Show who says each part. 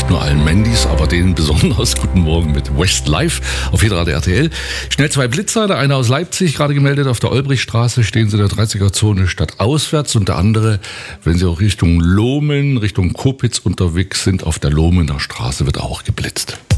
Speaker 1: nur allen Mandys, aber denen besonders guten Morgen mit Westlife auf Hitradio RTL. Schnell 2 Blitzer, der eine aus Leipzig, gerade gemeldet, auf der Olbrichstraße stehen sie in der 30er-Zone stadtauswärts und der andere, wenn sie auch Richtung Lohmen, Richtung Kopitz unterwegs sind, auf der Lohmener Straße wird auch geblitzt.